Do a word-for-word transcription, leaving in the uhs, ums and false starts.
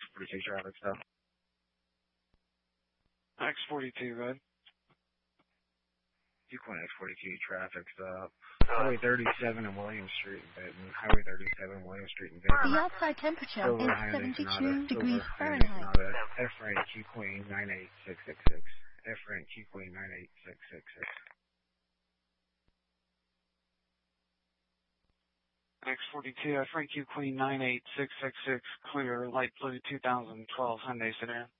forty-two traffic stop. X forty-two, red. Q Queen X forty-two traffic stop. Highway thirty-seven and William Street in Benton. Highway thirty-seven, William Street in Benton. The outside temperature Over is Hyundai seventy-two Sonata. degrees Over Fahrenheit. Hyundai Sonata. F rank Q Queen nine eight six six six. F rank Q Queen nine eight six six six. X forty-two, F rank Q Queen nine eight six six six, clear, light blue two thousand twelve Hyundai sedan.